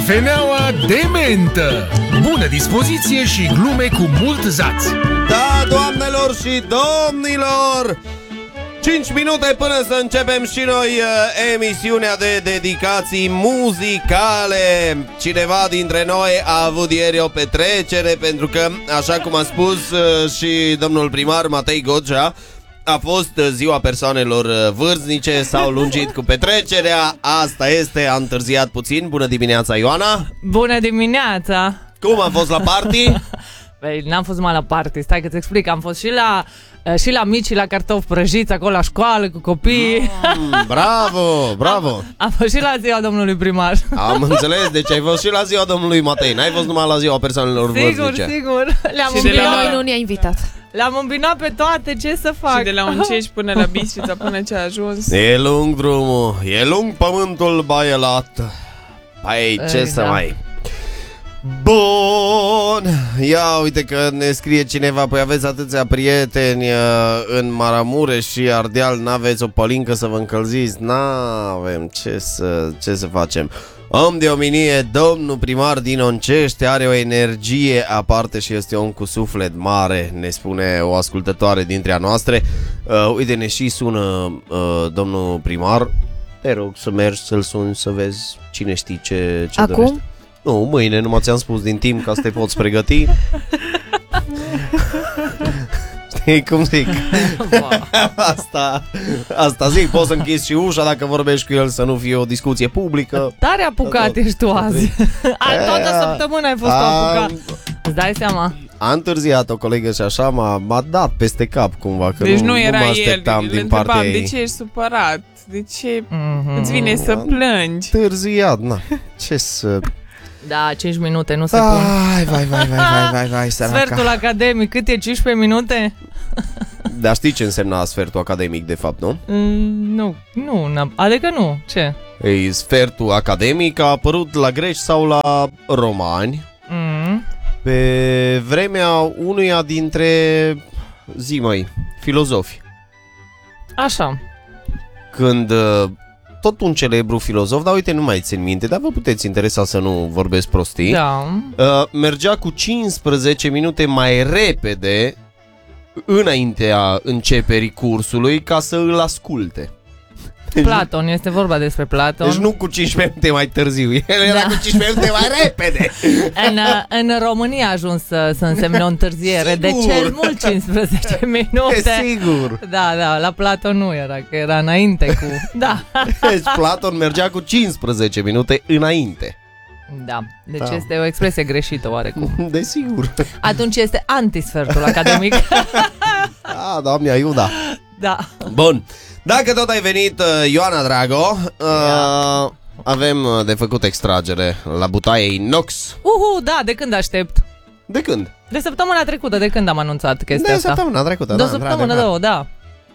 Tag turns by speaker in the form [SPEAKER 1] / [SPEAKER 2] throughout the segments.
[SPEAKER 1] Cafeneaua de mentă. Bună dispoziție și glume cu mult zaț.
[SPEAKER 2] Da, doamnelor și domnilor, 5 minute până să începem și noi emisiunea de dedicații muzicale. Cineva dintre noi a avut ieri o petrecere, pentru că, așa cum a spus și domnul primar Matei Gocea, a fost ziua persoanelor vârstnice, s-au lungit cu petrecerea. Asta este, a întârziat puțin. Bună dimineața, Ioana.
[SPEAKER 3] Bună dimineața.
[SPEAKER 2] Cum a fost la party?
[SPEAKER 3] Păi, n-am fost numai la party, stai că-ți explic. Am fost și la mici, la cartofi prăjiți, acolo la școală cu copii.
[SPEAKER 2] Bravo, bravo.
[SPEAKER 3] Am fost și la ziua domnului primar.
[SPEAKER 2] Am înțeles, deci ai fost și la ziua domnului Matei. N-ai fost numai la ziua persoanelor vârstnice.
[SPEAKER 3] Sigur.
[SPEAKER 4] Nu ne-a invitat.
[SPEAKER 3] Le-am îmbinat pe toate, ce să fac?
[SPEAKER 5] Și de la Uncești până la Bistrița, până ce a ajuns.
[SPEAKER 2] E lung drumul, e lung pământul baielat. Păi, ce să mai... Bun. Ia uite că ne scrie cineva: păi aveți atâția prieteni în Maramureș și Ardeal, n-aveți o pălincă să vă încălziți? N-avem, ce să facem? Om de ominie, domnul primar din Oncești are o energie aparte și este om cu suflet mare, ne spune o ascultătoare dintre a noastre. Uite, ne și sună domnul primar. Te rog să mergi să-l suni, să vezi cine știe ce
[SPEAKER 4] acum?
[SPEAKER 2] Dorește. Nu, mâine, numai ți-am spus din timp ca să te poți pregăti. Știi cum zic? Asta zic, poți să închizi și ușa dacă vorbești cu el, să nu fie o discuție publică.
[SPEAKER 3] Tare apucat ești tu azi. Toată săptămâna ai fost apucat. Îți dai seama?
[SPEAKER 2] A întârziat o colegă și așa m-a dat peste cap cumva, că
[SPEAKER 5] deci
[SPEAKER 2] nu
[SPEAKER 5] era
[SPEAKER 2] mă așteptam
[SPEAKER 5] el,
[SPEAKER 2] din partea ei.
[SPEAKER 5] de ce ești supărat? De ce îți vine să plângi?
[SPEAKER 2] Întârziat, na. Ce să...
[SPEAKER 3] Da, 5 minute, nu se pun.
[SPEAKER 2] Vai, săraca.
[SPEAKER 3] Sfertul academic, cât e? 15 minute?
[SPEAKER 2] Dar știi ce însemna sfertul academic de fapt, nu?
[SPEAKER 3] Adică nu, ce?
[SPEAKER 2] Ei, sfertul academic a apărut la greci sau la romani pe vremea unuia dintre filozofi.
[SPEAKER 3] Așa.
[SPEAKER 2] Când tot un celebru filozof, dar uite, nu mai țin minte, dar vă puteți interesa să nu vorbesc prostii.
[SPEAKER 3] Da.
[SPEAKER 2] Mergea cu 15 minute mai repede înaintea începerii cursului ca să îl asculte.
[SPEAKER 3] Platon, este vorba despre Platon.
[SPEAKER 2] Deci nu cu 15 minute mai târziu, el era cu 15 minute mai repede.
[SPEAKER 3] În România a ajuns să însemne o întârziere. Sigur. De cel mult 15 minute.
[SPEAKER 2] Sigur.
[SPEAKER 3] Da, la Platon nu era, că era înainte cu... Da.
[SPEAKER 2] Deci Platon mergea cu 15 minute înainte.
[SPEAKER 3] Da, deci este o expresie greșită oarecum.
[SPEAKER 2] Desigur.
[SPEAKER 3] Atunci este antisfertul academic.
[SPEAKER 2] Doamne ajuda.
[SPEAKER 3] Da.
[SPEAKER 2] Bun. Dacă tot ai venit, Ioana Drago, avem de făcut extragere la butaie inox.
[SPEAKER 3] Da, de când aștept?
[SPEAKER 2] De când?
[SPEAKER 3] De săptămâna trecută, de când am anunțat chestia asta?
[SPEAKER 2] De săptămâna trecută,
[SPEAKER 3] de o săptămână, două, da.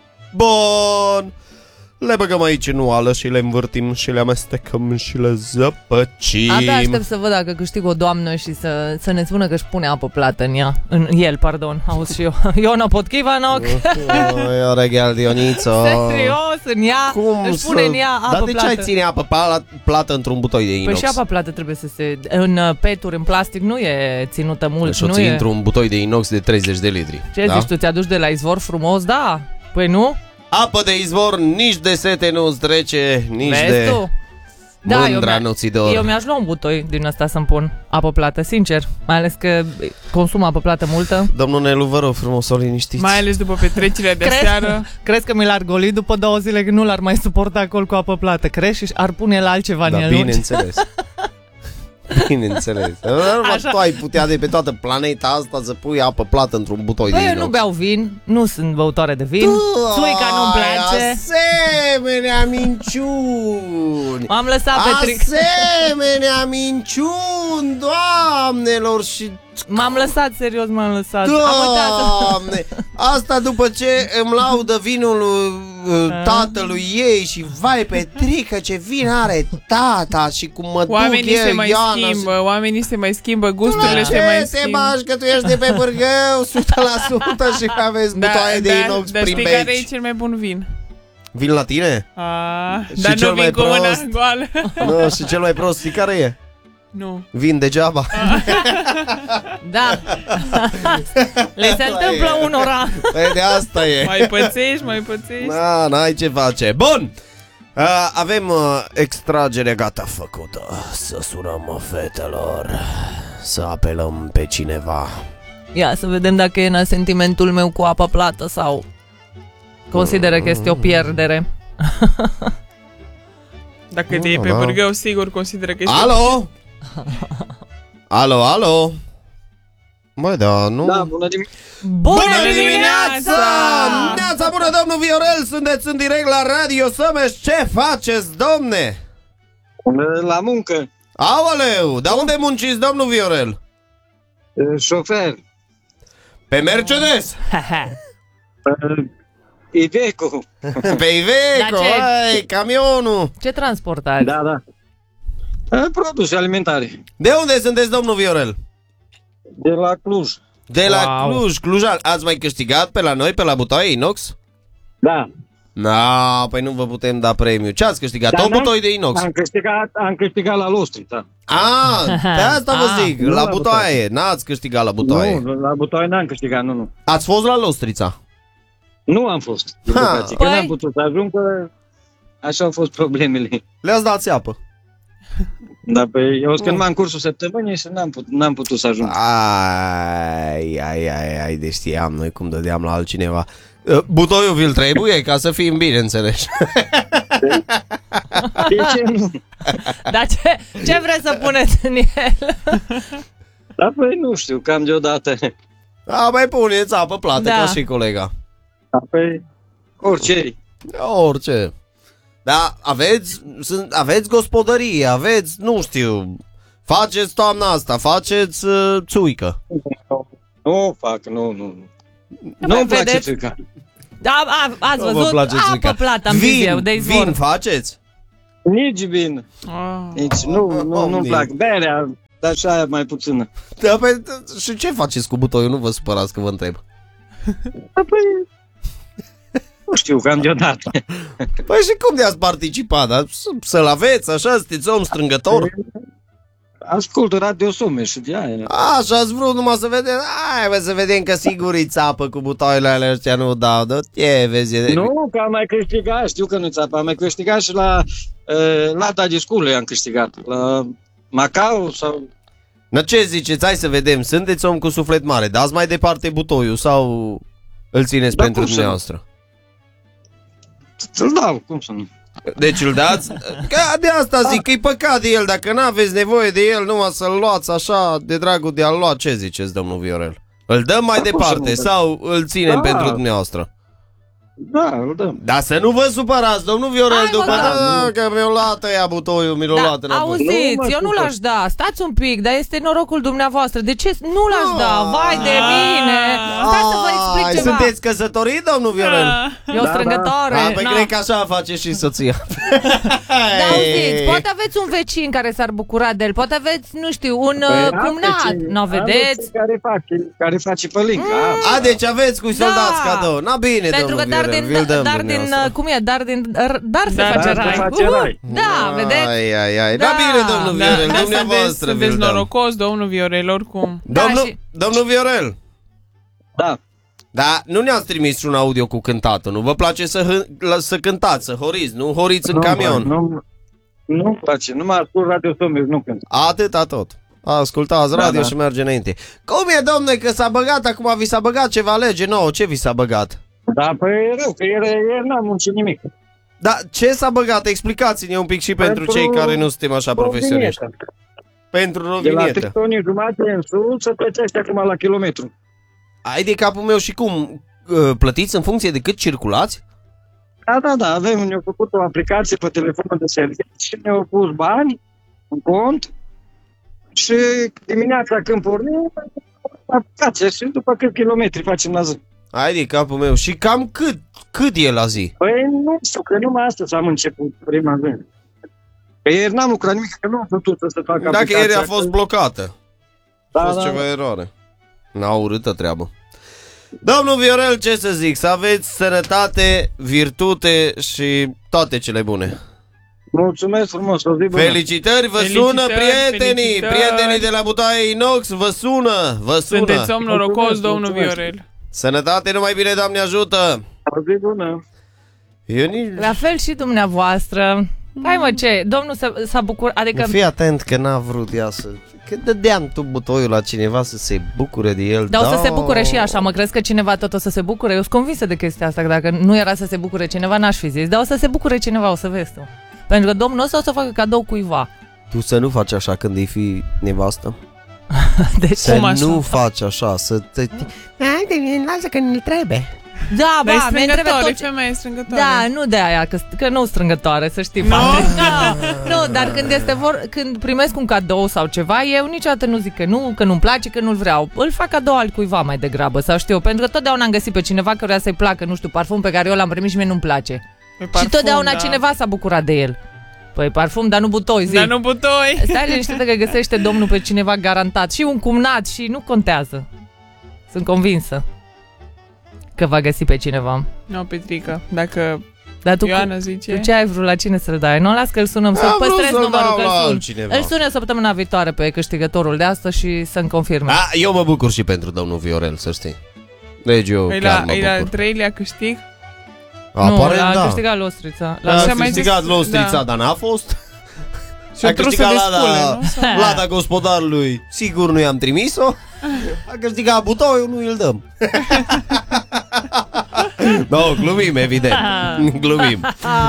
[SPEAKER 2] Bun. Le băgăm aici în oală și le învârtim și le amestecăm și le zăpăcim.
[SPEAKER 3] Abia aștept să văd dacă câștig o doamnă și să ne spună că își pune apă plată în ea. În el, pardon, auzi și eu. Iona Potkivanoc.
[SPEAKER 2] Eu regal Dioniță.
[SPEAKER 3] Serios, în ea.
[SPEAKER 2] Cum
[SPEAKER 3] își pune în ea apă plată.
[SPEAKER 2] Dar de ce ai ține apă plată într-un butoi de inox?
[SPEAKER 3] Păi și apa plată trebuie să se... În peturi, în plastic, nu e ținută mult.
[SPEAKER 2] Deci o ții într-un butoi de inox de 30 de litri.
[SPEAKER 3] Ce zici tu, ți-aduci de la izvor frumos? Da. Păi nu?
[SPEAKER 2] Apă de izvor nici de sete nu-ți trece, nici
[SPEAKER 3] vezi
[SPEAKER 2] de
[SPEAKER 3] tu?
[SPEAKER 2] mândra nu-ți dor.
[SPEAKER 3] Eu mi-aș lua un butoi din ăsta să-mi pun apă plată, sincer. Mai ales că consum apă plată multă.
[SPEAKER 2] Domnul Nelu, vă rog frumos să o liniștiți.
[SPEAKER 5] Mai ales după petrecerea de seară.
[SPEAKER 3] Crezi că mi l-ar goli după 2 zile, că nu l-ar mai suporta acolo cu apă plată? Crezi? Și ar pune la altceva în el.
[SPEAKER 2] Bineînțeles. Bineînțeles. Tu ai putea de pe toată planeta asta să pui apă plată într-un butoi de inox.
[SPEAKER 3] Eu nu beau vin, nu sunt băutoare de vin. Suica nu-mi place.
[SPEAKER 2] Asemenea minciuni.
[SPEAKER 3] M-am lăsat pe tric.
[SPEAKER 2] Asemenea minciuni, doamnelor și...
[SPEAKER 3] M-am lăsat, serios, m-am lăsat.
[SPEAKER 2] Doamne, asta după ce îmi laudă vinul tatălui ei și vai Petrică ce vin are tata și cum mă
[SPEAKER 5] oamenii
[SPEAKER 2] duc eu,
[SPEAKER 5] se mai
[SPEAKER 2] Ioana,
[SPEAKER 5] schimbă, oamenii se mai schimbă, gusturile se mai
[SPEAKER 2] te
[SPEAKER 5] schimbă.
[SPEAKER 2] bași că tu ești de pe Bârgău 100% și aveți butoaie de inox prin
[SPEAKER 5] știi care e
[SPEAKER 2] beci.
[SPEAKER 5] cel mai bun vin?
[SPEAKER 2] Vin la tine?
[SPEAKER 5] Dar
[SPEAKER 2] cel
[SPEAKER 5] nu vin
[SPEAKER 2] mai
[SPEAKER 5] cu mâna
[SPEAKER 2] prost?
[SPEAKER 5] goală.
[SPEAKER 2] Nu, și cel mai prost, știi care e?
[SPEAKER 5] Nu.
[SPEAKER 2] Vin degeaba.
[SPEAKER 3] Da. Le se întâmplă unora.
[SPEAKER 2] Păi de asta e.
[SPEAKER 5] Mai pățești.
[SPEAKER 2] Na, n-ai ce face. Bun! Avem extragerea gata făcută. Să sunăm fetelor. Să apelăm pe cineva.
[SPEAKER 3] Ia să vedem dacă e în sentimentul meu cu apa plată sau consideră că este o pierdere.
[SPEAKER 5] Dacă te iei pe bârgău, sigur consideră că ești...
[SPEAKER 2] Alo? Alo? Băi, da, nu...
[SPEAKER 6] Da, bună dimineața!
[SPEAKER 3] Bună dimineața!
[SPEAKER 2] Neața, bună, domnul Viorel! Sunteți în direct la Radio Sămeș. Ce faceți, domne?
[SPEAKER 6] La muncă.
[SPEAKER 2] Aoleu, dar unde munciți, domnul Viorel?
[SPEAKER 6] Șofer.
[SPEAKER 2] Pe Mercedes?
[SPEAKER 6] Iveco.
[SPEAKER 2] Pe Iveco, hai, camionul.
[SPEAKER 3] Ce transportați?
[SPEAKER 6] Da. Produse alimentare.
[SPEAKER 2] De unde sunteți, domnul Viorel?
[SPEAKER 6] De la Cluj.
[SPEAKER 2] De la Cluj, Clujan. Ați mai câștigat pe la noi, pe la butoaie inox?
[SPEAKER 6] Da.
[SPEAKER 2] Na, păi nu vă putem da premiu. Ce ați câștigat? O butoi de inox?
[SPEAKER 6] Am câștigat la Lostrița.
[SPEAKER 2] Pe asta vă zic, la butoaie. N-ați câștigat la butoaie.
[SPEAKER 6] Nu, la butoaie n-am câștigat, nu.
[SPEAKER 2] Ați fost la Lostrița?
[SPEAKER 6] Nu am fost. Că n-am putut să ajung, că așa au fost problemele.
[SPEAKER 2] Le-ați dat țeapă?
[SPEAKER 6] Da, pe eu când m-am cursul săptămânii și n-am putut să ajung.
[SPEAKER 2] Ai, de știam noi cum dădeam la altcineva. Butoiul vi-l trebuie ca să fim bine, înțelegi?
[SPEAKER 6] De ce nu?
[SPEAKER 3] Dar ce vreți să puneți în el?
[SPEAKER 6] Da, păi nu știu, cam deodată.
[SPEAKER 2] Mai puneți apă plată, ca și colega.
[SPEAKER 6] Da, păi orice.
[SPEAKER 2] Orice. Da, aveți gospodărie, aveți, nu știu, faceți toamna asta, faceți țuică.
[SPEAKER 6] Nu fac, nu. Nu-mi place țuica.
[SPEAKER 3] Da, ați văzut? Apă plată am zis eu, de izvor.
[SPEAKER 2] Vin faceți?
[SPEAKER 6] Nici vin. Nici nu-mi plac. Berea, dar și aia mai puțină.
[SPEAKER 2] Da, păi, și ce faceți cu butoiul? Nu vă supărați că vă întreb.
[SPEAKER 6] Da, păi, nu știu, cam deodată.
[SPEAKER 2] Păi și cum de-ați participat? Da? Să-l aveți, așa, sunteți om strângător?
[SPEAKER 6] Ascult Radio Sămeș și de aia.
[SPEAKER 2] Așa ați vrut numai să vedem? Să vedem că sigur îi țapă cu butoaiele alea ăștia, nu dau, da? Ce vezi?
[SPEAKER 6] Nu, că am mai câștigat, știu că nu țapă, am mai câștigat și la Lata Discului am câștigat, la Macau sau...
[SPEAKER 2] Na, ce ziceți? Hai să vedem, sunteți om cu suflet mare, dați mai departe butoiul sau îl țineți pentru dumneavoastră?
[SPEAKER 6] Îl dau, cum să nu?
[SPEAKER 2] Deci îl dați? Că de asta zic, că e păcat de el, dacă n-aveți nevoie de el, numai să-l luați așa, de dragul de a-l lua, ce ziceți, domnul Viorel? Îl dăm mai departe sau îl ținem pentru dumneavoastră?
[SPEAKER 6] Da, îl dăm.
[SPEAKER 2] Dar să nu vă supărați, domnul Viorel, după că mi-o luat ăia butoiul, mi-l-o luat înapoi.
[SPEAKER 3] Auziți, eu nu l-aș da, stați un pic, dar este norocul dumneavoastră. De ce nu l-aș da? Vai de mine! Stați să vă explic ceva.
[SPEAKER 2] Sunteți căsătorit, domnul Viorel?
[SPEAKER 3] E o strângătoare.
[SPEAKER 2] Păi cred că așa face și soția.
[SPEAKER 3] Da, auziți, poate aveți un vecin care s-ar bucura de el, poate aveți, nu știu, un cumnat. Nu vedeți?
[SPEAKER 6] Care face pălinca.
[SPEAKER 2] Deci aveți cui să-l dați cadou. Na bine, domnul Viorel.
[SPEAKER 3] Dar se face rai. Da, vedeți?
[SPEAKER 2] Ai. Da, bine, domnul Viorel, dumneavoastră
[SPEAKER 5] sunteți norocos, domnul Viorel, oricum.
[SPEAKER 2] Domnul Viorel.
[SPEAKER 6] Da.
[SPEAKER 2] Da, nu ne-ați trimis un audio cu cântatul, nu? Vă place să cântați, să horiți, nu horiți în camion?
[SPEAKER 6] Nu-mi place, numai ascult Radio Sămeș, nu cânt.
[SPEAKER 2] Atâta tot. Ascultați radio și merge înainte. Cum e, domne, că s-a băgat, acum vi s-a băgat ceva lege nouă, ce vi s-a băgat?
[SPEAKER 6] Da, păi e rău, că ieri n-am muncit nimic.
[SPEAKER 2] Da, ce s-a băgat? Explicați-ne un pic și pentru cei care nu suntem așa profesioniști. Pentru rovinietă.
[SPEAKER 6] De la 3 toni jumate în sus, să plătești acum la kilometru.
[SPEAKER 2] Ai de capul meu și cum? Plătiți în funcție de cât circulați?
[SPEAKER 6] Da, ne-au făcut o aplicație pe telefonul de serviciu și ne-au pus bani în cont și dimineața când pornim, aplicație și după cât kilometri facem la zi.
[SPEAKER 2] Hai de capul meu. Și cam cât e la zi?
[SPEAKER 6] Păi nu știu, că numai astăzi am început prima zi. Că ieri n-am lucrat nimic, că nu am putut să fac aplicația.
[SPEAKER 2] Dacă ieri a fost blocată. A fost
[SPEAKER 6] Da.
[SPEAKER 2] ceva eroare. N-a urâtă treabă. Domnul Viorel, ce să zic? Să aveți sănătate, virtute și toate cele bune.
[SPEAKER 6] Mulțumesc frumos, o zi bună.
[SPEAKER 2] Felicitări, vă sună prietenii de la Butaie Inox, vă sună.
[SPEAKER 5] Sunteți om norocos, domnul Viorel.
[SPEAKER 2] Sănătate, numai bine, Doamne ajută.
[SPEAKER 6] O zi bună.
[SPEAKER 2] Eu nici...
[SPEAKER 3] La fel și dumneavoastră. Hai mă, ce? Domnul s-a bucurat, adică...
[SPEAKER 2] Fii atent că n-a vrut ea să... Că dădeam tu butoiul la cineva să se bucure de el.
[SPEAKER 3] Dar o să se bucure și așa, mă crezi că cineva tot o să se bucure? Eu sunt convinsă de chestia asta, că dacă nu era să se bucure cineva, n-aș fi zis. Dar o să se bucure cineva, o să vezi tu. Pentru că domnul ăsta o să facă cadou cuiva.
[SPEAKER 2] Tu să nu faci așa când îi fi nevastă.
[SPEAKER 3] Deci,
[SPEAKER 2] Să
[SPEAKER 3] cum așa?
[SPEAKER 2] nu faci așa, să te... Haide, lasă că ne trebuie.
[SPEAKER 3] Da,
[SPEAKER 5] Dar e
[SPEAKER 3] ba, mi-e
[SPEAKER 5] strângătoare,
[SPEAKER 3] tot...
[SPEAKER 5] femeia e strângătoare.
[SPEAKER 3] Da, nu de aia, că nu strângătoare, să știi.
[SPEAKER 5] Nu?
[SPEAKER 3] Da. Nu, dar când primesc un cadou sau ceva, eu niciodată nu zic că nu-mi place, că nu-l vreau. Îl fac cadou altcuiva mai degrabă, sau știu, pentru că totdeauna am găsit pe cineva căruia să-i placă, nu știu, parfum pe care eu l-am primit și mie nu-mi place.
[SPEAKER 5] Parfum,
[SPEAKER 3] și totdeauna
[SPEAKER 5] da.
[SPEAKER 3] cineva s-a bucurat de el. Păi parfum, dar nu butoi, zi.
[SPEAKER 5] Dar nu butoi.
[SPEAKER 3] Stai liniștită că găsește domnul pe cineva garantat. Și un cumnat și nu contează. Sunt convinsă că va găsi pe cineva.
[SPEAKER 5] Nu, Petrica, dacă
[SPEAKER 3] Dar tu,
[SPEAKER 5] Ioana zice...
[SPEAKER 3] tu ce ai vrut, la cine să-l dai? Nu, las că îl sunăm, să păstrez numărul, că îl sun. Îl sună săptămâna viitoare pe câștigătorul de astăzi și să-mi confirme.
[SPEAKER 2] Eu mă bucur și pentru domnul Viorel, să știi. Deci eu chiar mă bucur.
[SPEAKER 5] E la 3-lea câștig?
[SPEAKER 2] Aparent,
[SPEAKER 3] nu,
[SPEAKER 2] da.
[SPEAKER 3] a câștigat Lostrița.
[SPEAKER 2] A câștigat Lostrița, dar n-a fost.
[SPEAKER 5] Și
[SPEAKER 2] a câștigat
[SPEAKER 5] Lada,
[SPEAKER 2] Lada gospodarului. Sigur nu i-am trimis-o. A câștigat butoiul, nu îl dăm. No, glumim, evident. Glumim.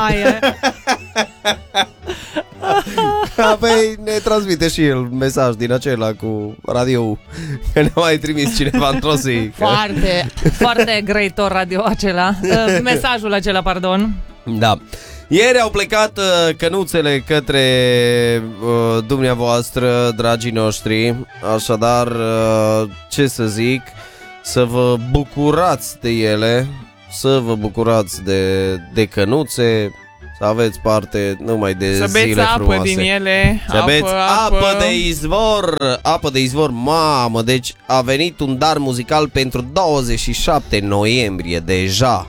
[SPEAKER 2] Apoi ne transmite și el mesaj din acela cu radio că ne-a mai trimis cineva într-o zi.
[SPEAKER 3] Foarte, foarte grăitor radio acela. Mesajul acela, pardon.
[SPEAKER 2] Da. Ieri au plecat cănuțele către dumneavoastră, dragii noștri. Așadar, ce să zic, să vă bucurați de ele, să vă bucurați de cănuțe, să aveți parte numai de
[SPEAKER 5] să
[SPEAKER 2] zile frumoase.
[SPEAKER 5] Să beți apă din ele.
[SPEAKER 2] Să beți apă de izvor. Mamă, deci a venit un dar muzical pentru 27 noiembrie deja.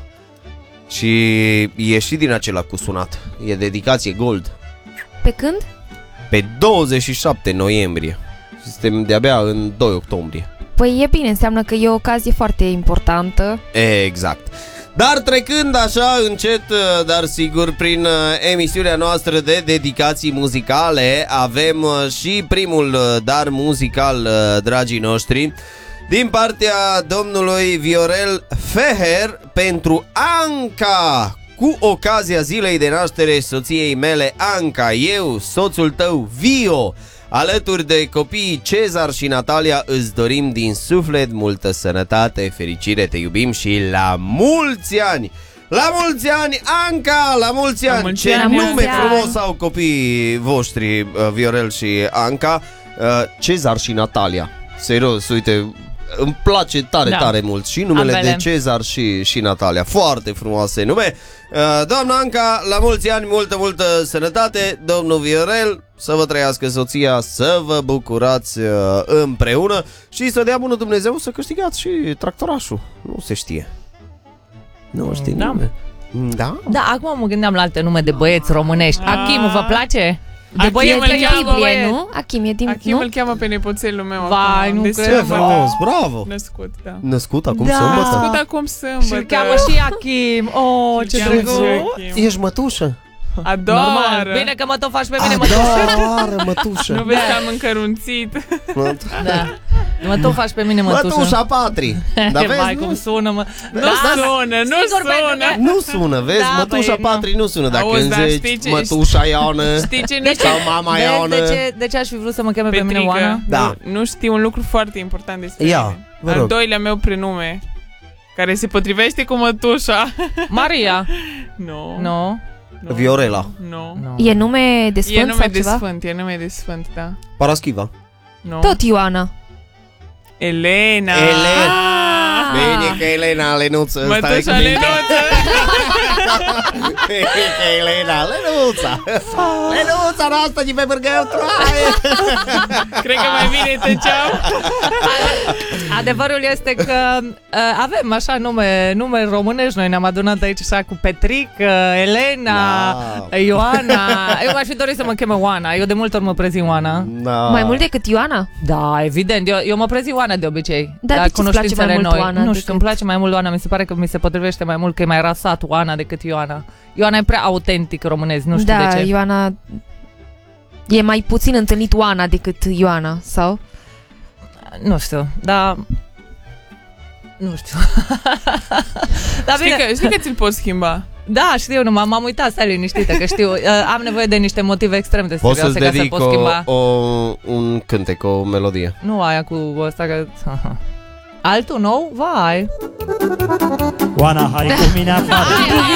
[SPEAKER 2] Și e și din acela cu sunat. E dedicație gold.
[SPEAKER 4] Pe când?
[SPEAKER 2] Pe 27 noiembrie. Suntem de-abia în 2 octombrie.
[SPEAKER 4] Păi e bine, înseamnă că e o ocazie foarte importantă.
[SPEAKER 2] Exact. Dar trecând așa încet, dar sigur, prin emisiunea noastră de dedicații muzicale, avem și primul dar muzical, dragii noștri, din partea domnului Viorel Feher pentru Anca, cu ocazia zilei de naștere soției mele Anca. Eu, soțul tău Vio, alături de copiii Cezar și Natalia, îți dorim din suflet multă sănătate, fericire, te iubim și la mulți ani! La mulți ani, Anca! La mulți ani! Ce nume frumos au copiii voștri, Viorel și Anca. Cezar și Natalia. Serios, uite, îmi place tare mult și numele de Cezar și Natalia. Foarte frumoase nume. Doamna Anca, la mulți ani, multă sănătate. Domnul Viorel, să vă trăiască soția, să vă bucurați împreună și să dea bună Dumnezeu să câștigați și tractorașul. Nu se știe. Nu știi nume. Da?
[SPEAKER 3] Da, acum mă gândeam la alte nume de băieți românești. Achim, vă place? De băieți
[SPEAKER 4] din Biblie, nu? Achim e din...
[SPEAKER 5] Achim îl cheamă pe nepoțelul meu.
[SPEAKER 3] Vai, nu cred.
[SPEAKER 2] Frumos, bravo.
[SPEAKER 5] Născut, da.
[SPEAKER 2] Născut acum sâmbătă?
[SPEAKER 5] Născut acum sâmbătă.
[SPEAKER 3] Și îl cheamă și Achim. Oh, ce drăguț.
[SPEAKER 2] Ești mătușă?
[SPEAKER 5] Adoră.
[SPEAKER 3] Normal. Bine că mă tot faci pe mine mătușă.
[SPEAKER 2] Adoră, mătușă.
[SPEAKER 5] Nu vezi că am încărunțit.
[SPEAKER 3] Da. Mă tot faci pe mine mătușă.
[SPEAKER 2] Mătușa Patri.
[SPEAKER 3] Dar vezi, mai cum sună, mă.
[SPEAKER 5] Nu sună.
[SPEAKER 2] Nu sună, vezi?
[SPEAKER 3] Da,
[SPEAKER 2] mătușa Patri nu sună. Dacă
[SPEAKER 5] auzi,
[SPEAKER 2] zici mătușa Ioană sau mama Ioană.
[SPEAKER 3] De ce aș fi vrut să mă cheme pe mine Oana?
[SPEAKER 2] Da.
[SPEAKER 5] Nu știu un lucru foarte important despre mine. Al doilea meu prenume, care se potrivește cu mătușa.
[SPEAKER 3] Maria.
[SPEAKER 5] Nu.
[SPEAKER 2] Viorela.
[SPEAKER 5] Nu.
[SPEAKER 4] E nume de sfânt sau ceva?
[SPEAKER 5] E nume de sfânt, da.
[SPEAKER 2] Paraschiva.
[SPEAKER 5] Nu.
[SPEAKER 4] Tot Ioana.
[SPEAKER 5] Elena.
[SPEAKER 2] Bine că Elena, Lenuță.
[SPEAKER 5] Mătușa Lenuță.
[SPEAKER 2] Elena, Lenuța noastră de pe Bârgău Troaie.
[SPEAKER 5] Cred că mai bine tăceam.
[SPEAKER 3] Adevărul este că avem așa nume românești. Noi ne-am adunat aici așa cu Petric, Elena, Ioana. Eu m-aș fi dorit să mă cheme Oana. Eu de multe ori mă prezint Oana.
[SPEAKER 4] Mai mult decât Ioana?
[SPEAKER 3] Da, evident. Eu mă prezint Oana de obicei.
[SPEAKER 4] Dar de ce îți place mai mult Oana?
[SPEAKER 3] Nu știu, îmi place mai mult Oana. Mi se pare că mi se potrivește mai mult, că e mai rasat Oana decât Ioana. Ioana e prea autentic românesc, nu știu de ce.
[SPEAKER 4] Da, Ioana e mai puțin întâlnit Oana decât Ioana, sau?
[SPEAKER 3] Nu știu, dar... Nu știu. Dar
[SPEAKER 5] știi că ți-l poți schimba.
[SPEAKER 3] Da, știu, m-am uitat, stai liniștită, că știu. Am nevoie de niște motive extrem de serioase ca să pot schimba.
[SPEAKER 2] Un cântec, o melodie.
[SPEAKER 3] Nu aia cu ăsta că... Altul nou? Vai!
[SPEAKER 7] Oana, hai cu mine afară!